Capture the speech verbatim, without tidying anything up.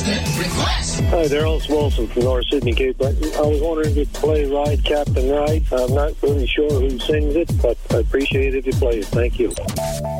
Instant request. Hi, Daryl Wilson from North Sydney, Cape Breton. I was wondering if you'd play Ride, Captain Ride. I'm not really sure who sings it, but I appreciate it if you play it. Thank you.